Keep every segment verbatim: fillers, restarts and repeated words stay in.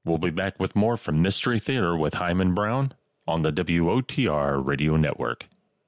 We'll be back with more from Mystery Theater with Hyman Brown on the W O T R Radio Network.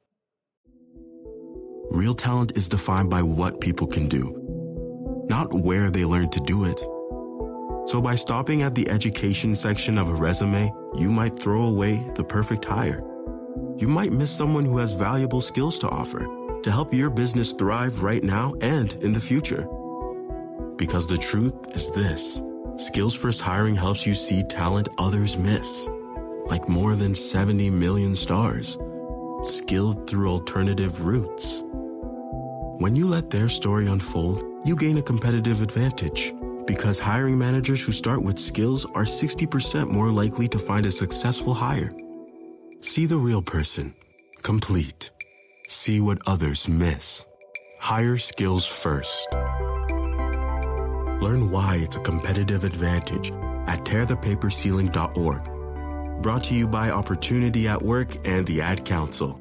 Real talent is defined by what people can do, not where they learn to do it. So by stopping at the education section of a resume, you might throw away the perfect hire. You might miss someone who has valuable skills to offer to help your business thrive right now and in the future. Because the truth is this: Skills First Hiring helps you see talent others miss, like more than seventy million stars, skilled through alternative routes. When you let their story unfold, you gain a competitive advantage, because hiring managers who start with skills are sixty percent more likely to find a successful hire. See the real person, complete. See what others miss. Hire skills first. Learn why it's a competitive advantage at tear the paper ceiling dot org. Brought to you by Opportunity at Work and the Ad Council.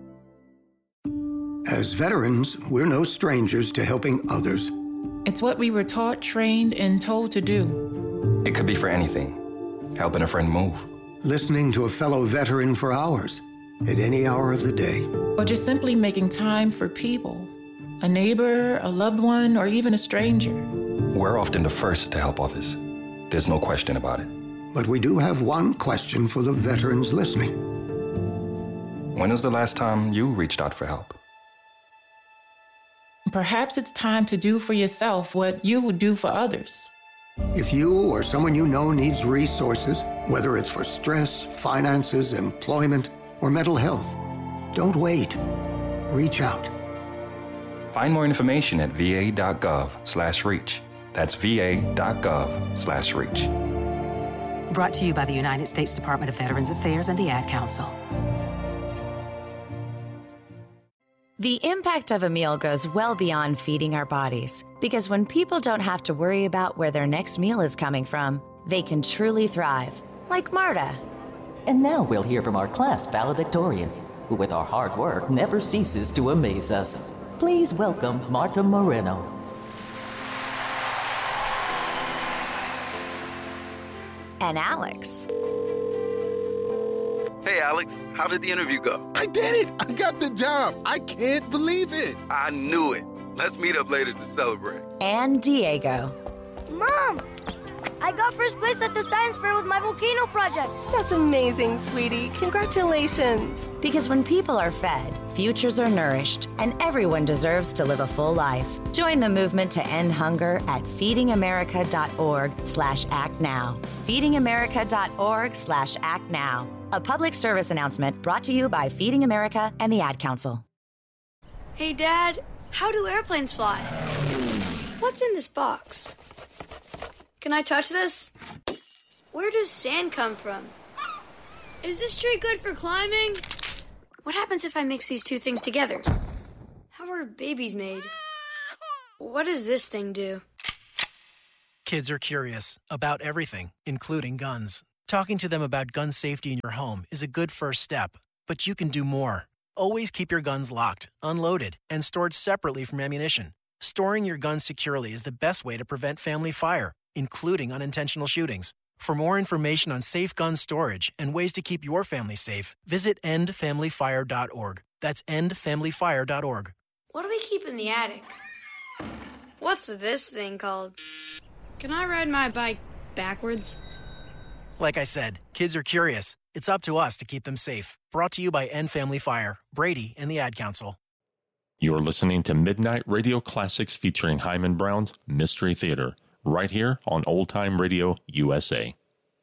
As veterans, we're no strangers to helping others. It's what we were taught, trained, and told to do. It could be for anything. Helping a friend move. Listening to a fellow veteran for hours, at any hour of the day. Or just simply making time for people. A neighbor, a loved one, or even a stranger. We're often the first to help others. There's no question about it. But we do have one question for the veterans listening. When was the last time you reached out for help? Perhaps it's time to do for yourself what you would do for others. If you or someone you know needs resources, whether it's for stress, finances, employment, or mental health, don't wait. Reach out. Find more information at va.gov slash reach. That's va.gov slash reach. Brought to you by the United States Department of Veterans Affairs and the Ad Council. The impact of a meal goes well beyond feeding our bodies, because when people don't have to worry about where their next meal is coming from, they can truly thrive, like Marta. And now we'll hear from our class valedictorian, who with our hard work never ceases to amaze us. Please welcome Marta Moreno. And Alex. Hey, Alex, how did the interview go? I did it! I got the job! I can't believe it! I knew it. Let's meet up later to celebrate. And Diego. Mom! I got first place at the science fair with my volcano project. That's amazing, sweetie. Congratulations. Because when people are fed, futures are nourished, and everyone deserves to live a full life. Join the movement to end hunger at feedingamerica.org slash act now. feedingamerica.org slash act now. A public service announcement brought to you by Feeding America and the Ad Council. Hey, Dad, how do airplanes fly? What's in this box? Can I touch this? Where does sand come from? Is this tree good for climbing? What happens if I mix these two things together? How are babies made? What does this thing do? Kids are curious about everything, including guns. Talking to them about gun safety in your home is a good first step, but you can do more. Always keep your guns locked, unloaded, and stored separately from ammunition. Storing your guns securely is the best way to prevent family fire, including unintentional shootings. For more information on safe gun storage and ways to keep your family safe, visit end family fire dot org. That's end family fire dot org. What do we keep in the attic? What's this thing called? Can I ride my bike backwards? Like I said, kids are curious. It's up to us to keep them safe. Brought to you by End Family Fire, Brady, and the Ad Council. You're listening to Midnight Radio Classics featuring Hyman Brown's Mystery Theater, right here on Old Time Radio U S A.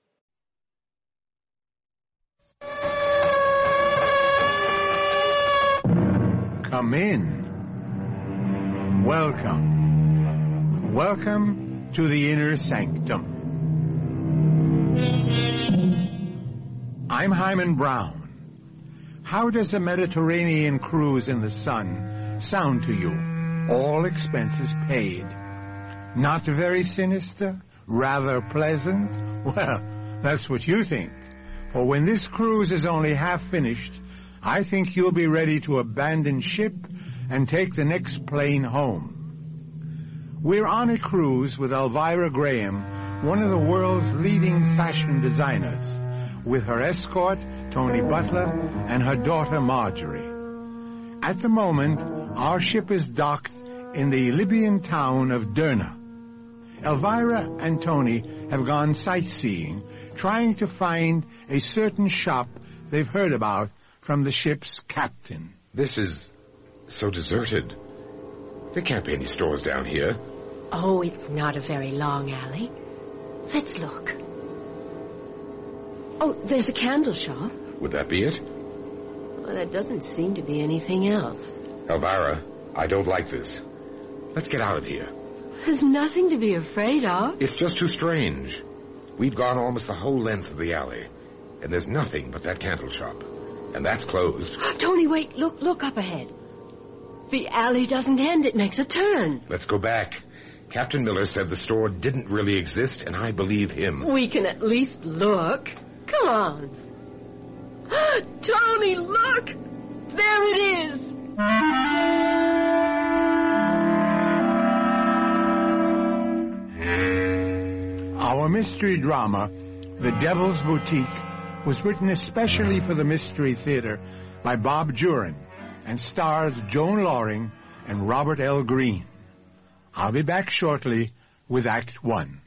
Come in. Welcome. Welcome to the inner sanctum. I'm Hyman Brown. How does a Mediterranean cruise in the sun sound to you? All expenses paid. Not very sinister? Rather pleasant? Well, that's what you think. For when this cruise is only half finished, I think you'll be ready to abandon ship and take the next plane home. We're on a cruise with Elvira Graham, one of the world's leading fashion designers, with her escort, Tony Butler, and her daughter, Marjorie. At the moment, our ship is docked in the Libyan town of Derna. Elvira and Tony have gone sightseeing, trying to find a certain shop they've heard about from the ship's captain. This is so deserted. There can't be any stores down here. Oh, it's not a very long alley. Let's look. Oh, there's a candle shop. Would that be it? Well, there doesn't seem to be anything else. Elvira, I don't like this. Let's get out of here. There's nothing to be afraid of. It's just too strange. We've gone almost the whole length of the alley, and there's nothing but that candle shop. And that's closed. Tony, wait. Look, look up ahead. The alley doesn't end. It makes a turn. Let's go back. Captain Miller said the store didn't really exist, and I believe him. We can at least look. Come on. Tony, look! There it is! Our mystery drama, The Devil's Boutique, was written especially for the Mystery Theater by Bob Jurin and stars Joan Loring and Robert L. Green. I'll be back shortly with Act One.